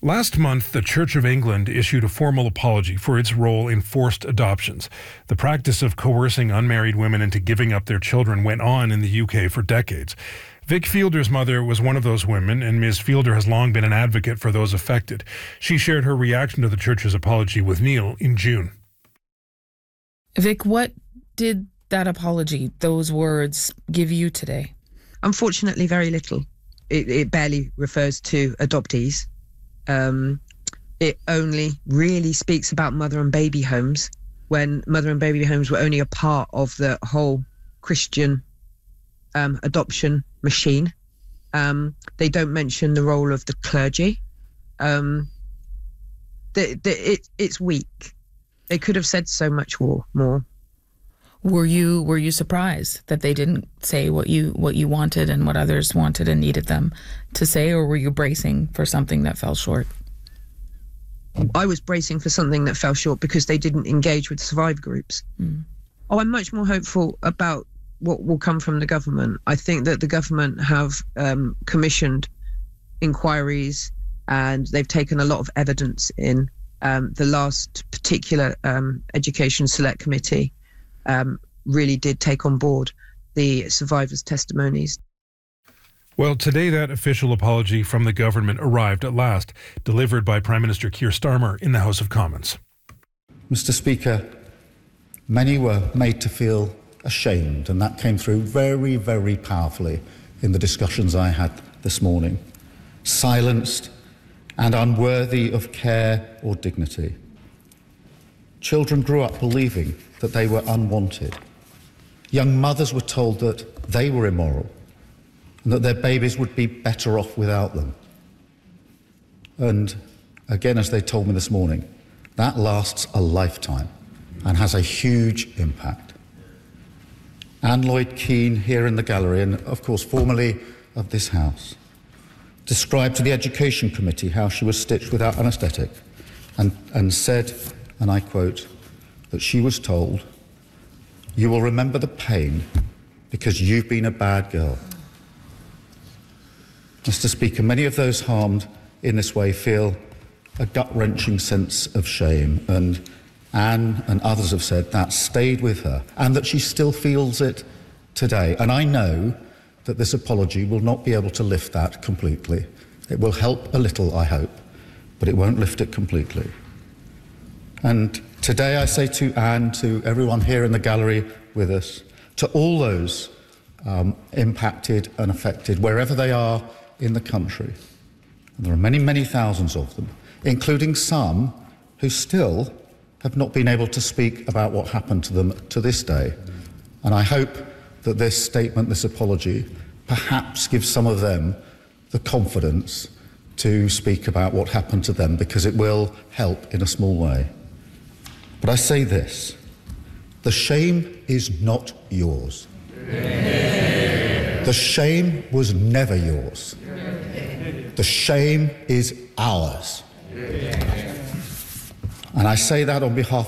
Last month, the Church of England issued a formal apology for its role in forced adoptions. The practice of coercing unmarried women into giving up their children went on in the UK for decades. Vic Fielder's mother was one of those women, and Ms. Fielder has long been an advocate for those affected. She shared her reaction to the Church's apology with Neil in June. Vic, what did that apology, those words, give you today? Unfortunately, very little. It barely refers to adoptees. It only really speaks about mother and baby homes, when mother and baby homes were only a part of the whole Christian adoption machine. They don't mention the role of the clergy. It's weak. They could have said so much more. Were you surprised that they didn't say what you wanted and what others wanted and needed them to say, or were you bracing for something that fell short? I was bracing for something that fell short because they didn't engage with survivor groups. I'm much more hopeful about what will come from the government. I think that the government have commissioned inquiries, and they've taken a lot of evidence in. The last particular Education Select Committee really did take on board the survivors' testimonies. Well, today that official apology from the government arrived at last, delivered by Prime Minister Keir Starmer in the House of Commons. Mr. Speaker, many were made to feel ashamed, and that came through very, very powerfully in the discussions I had this morning. Silenced and unworthy of care or dignity. Children grew up believing that they were unwanted. Young mothers were told that they were immoral and that their babies would be better off without them. And again, as they told me this morning, that lasts a lifetime and has a huge impact. Anne Lloyd Keane, here in the gallery, and of course formerly of this House, described to the Education Committee how she was stitched without anaesthetic and said, and I quote, that she was told, "You will remember the pain because you've been a bad girl." Mr. Speaker, many of those harmed in this way feel a gut-wrenching sense of shame, and Anne and others have said that stayed with her and that she still feels it today. And I know that this apology will not be able to lift that completely. It will help a little, I hope, but it won't lift it completely. And today I say to Anne, to everyone here in the gallery with us, to all those impacted and affected, wherever they are in the country, and there are many, many thousands of them, including some who still have not been able to speak about what happened to them to this day. And I hope that this statement, this apology, perhaps gives some of them the confidence to speak about what happened to them, because it will help in a small way. But I say this, the shame is not yours. The shame was never yours. The shame is ours. And I say that on behalf